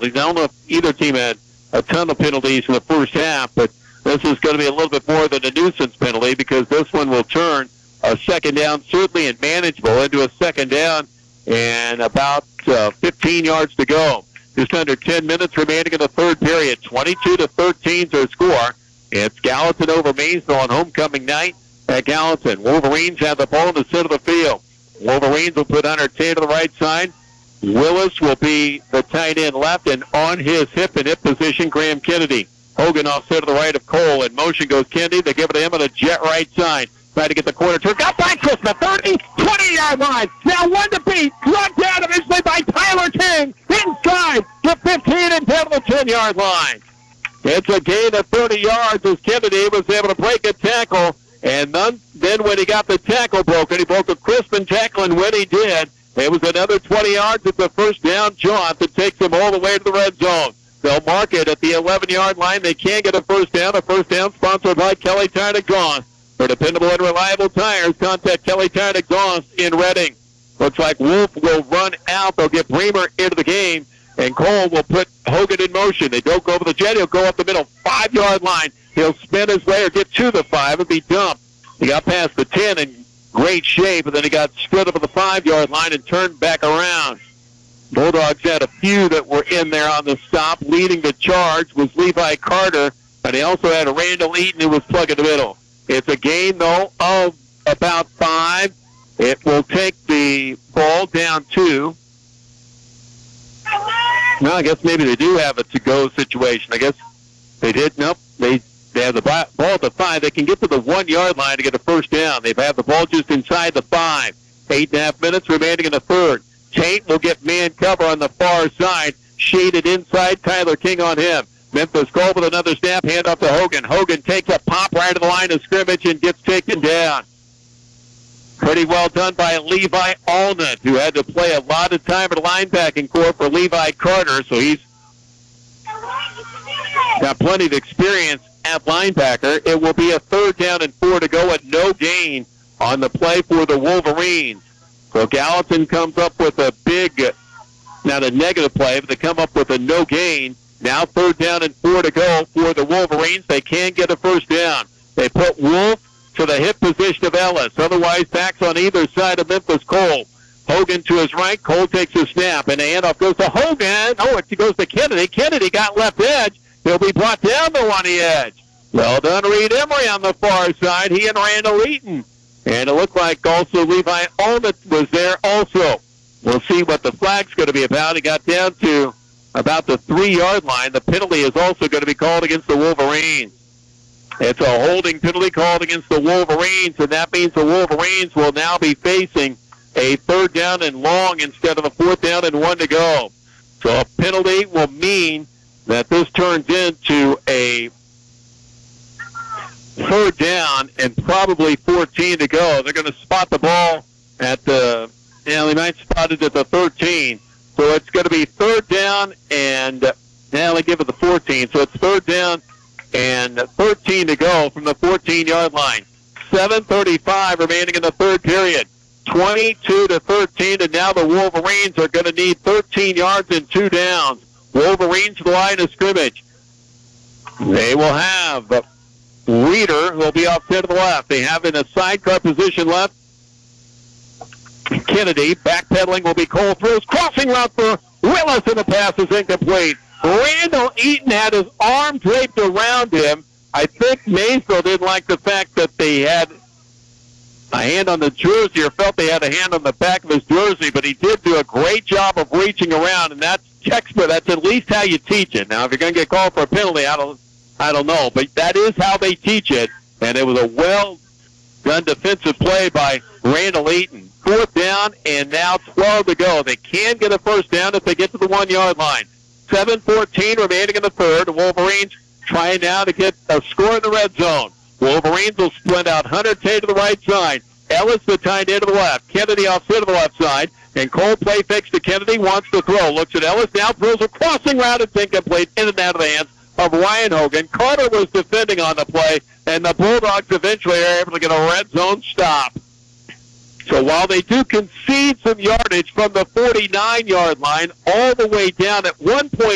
penalties. I don't know if either team had a ton of penalties in the first half, but this is going to be a little bit more than a nuisance penalty because this one will turn a second down, certainly and manageable, into a second down and about 15 yards to go. Just under 10 minutes remaining in the third period. 22-13 is our score. It's Gallatin over Maysville on homecoming night at Gallatin. Wolverines have the ball in the center of the field. Wolverines will put Hunter Tate to the right side. Willis will be the tight end left, and on his hip and hip position, Graham Kennedy. Hogan offset to the right of Cole. In motion goes Kennedy. They give it to him on the jet right side. Try to get the corner turn. Got by Christmas. 30, 20-yard line. Now one to beat. Run down eventually by Tyler King. Inside to 15 and down to the 10-yard line. It's a gain of 30 yards as Kennedy was able to break a tackle. And then when he got the tackle broken, he broke a Crispin tackle, and when he did, it was another 20 yards at the first down jaunt that takes them all the way to the red zone. They'll mark it at the 11-yard line. They can't get a first down. A first down sponsored by Kelly Tire and Exhaust. For dependable and reliable tires, contact Kelly Tire and Exhaust in Reading. Looks like Wolf will run out. They'll get Bremer into the game, and Cole will put Hogan in motion. They don't go over the jet. He'll go up the middle, 5-yard line. He'll spin his way or get to the 5 and be dumped. He got past the 10 in great shape, and then he got split over the 5-yard line and turned back around. Bulldogs had a few that were in there on the stop. Leading the charge was Levi Carter, and he also had Randall Eaton who was plug in the middle. It's a gain, though, of about 5. It will take the ball down 2. No, I guess maybe they do have a to-go situation. I guess they did. Nope. They have the ball at the 5. They can get to the 1-yard line to get a first down. They have the ball just inside the 5. 8.5 minutes remaining in the third. Tate will get man cover on the far side. Shaded inside. Tyler King on him. Memphis Cole with another snap. Hand off to Hogan. Hogan takes a pop right to the line of scrimmage and gets taken down. Pretty well done by Levi Allnut, who had to play a lot of time at linebacking corps for Levi Carter, so he's got plenty of experience at linebacker. It will be a third down and 4 to go at no gain on the play for the Wolverines. So Gallatin comes up with a big, not a negative play, but they come up with a no gain. Now third down and 4 to go for the Wolverines. They can get a first down. They put Wolf to the hip position of Ellis. Otherwise, backs on either side of Memphis Cole. Hogan to his right. Cole takes a snap, and the handoff goes to Hogan. Oh, it goes to Kennedy. Kennedy got left edge. He'll be brought down to on the edge. Well done, Reed Emery on the far side. He and Randall Eaton. And it looked like also Levi Allnut was there also. We'll see what the flag's going to be about. He got down to about the 3-yard line. The penalty is also going to be called against the Wolverines. It's a holding penalty called against the Wolverines, and that means the Wolverines will now be facing a third down and long instead of a fourth down and 1 to go. So a penalty will mean that this turns into a third down and probably 14 to go. They're going to spot the ball at the, they might spot it at the 13. So it's going to be third down and, now they give it the 14. So it's third down and 13 to go from the 14-yard line. 7:35 remaining in the third period. 22-13, and now the Wolverines are going to need 13 yards and 2 downs. Wolverines to the line of scrimmage. They will have Reeder, who will be off to the left. They have in a sidecar position left. Kennedy, backpedaling will be Cole. Throws crossing route for Willis, and the pass is incomplete. Randall Eaton had his arm draped around him. I think Maysville didn't like the fact that they had a hand on the jersey or felt they had a hand on the back of his jersey, but he did do a great job of reaching around, and that's textbook. That's at least how you teach it. Now, if you're going to get called for a penalty, I don't know, but that is how they teach it, and it was a well-done defensive play by Randall Eaton. Fourth down, and now 12 to go. They can get a first down if they get to the 1-yard line. 7:14 remaining in the third. The Wolverines trying now to get a score in the red zone. Wolverines will split out Hunter Tate to the right side. Ellis the tight end to the left. Kennedy offset to the left side. And Cole play fakes to Kennedy, wants to throw. Looks at Ellis, now throws a crossing route. It's incomplete, in and out of the hands of Ryan Hogan. Carter was defending on the play, and the Bulldogs eventually are able to get a red zone stop. So while they do concede some yardage from the 49-yard line all the way down at one point,